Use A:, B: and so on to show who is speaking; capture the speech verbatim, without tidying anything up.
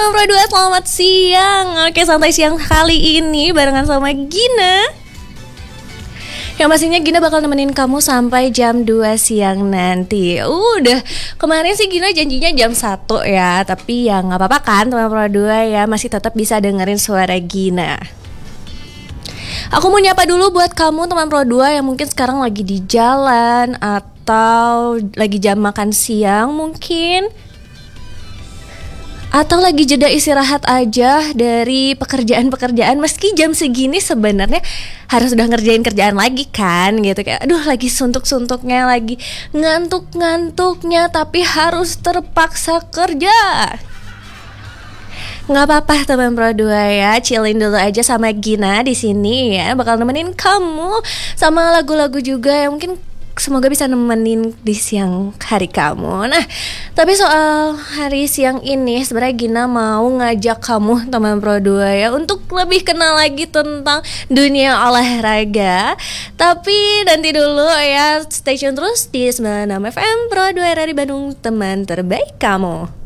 A: teman Pro dua, selamat siang. Oke, santai siang kali ini barengan sama Gina. Yang pastinya Gina bakal nemenin kamu sampai jam dua siang nanti. Udah, kemarin sih Gina janjinya jam satu ya. Tapi ya gak apa-apa kan teman Pro dua ya, masih tetap bisa dengerin suara Gina. Aku mau nyapa dulu buat kamu teman Pro dua yang mungkin sekarang lagi di jalan atau lagi jam makan siang mungkin, atau lagi jeda istirahat aja dari pekerjaan-pekerjaan. Meski jam segini sebenarnya harus udah ngerjain kerjaan lagi kan gitu. Kayak aduh lagi suntuk-suntuknya, lagi ngantuk-ngantuknya, tapi harus terpaksa kerja. Nggak apa-apa teman Pro dua ya, chillin dulu aja sama Gina di sini ya. Bakal nemenin kamu sama lagu-lagu juga yang mungkin semoga bisa nemenin di siang hari kamu. Nah, tapi soal hari siang ini sebenarnya Gina mau ngajak kamu teman Pro dua ya untuk lebih kenal lagi tentang dunia olahraga. Tapi nanti dulu ya, stay tune terus di sembilan puluh enam F M Pro dua R R I Bandung, teman terbaik kamu.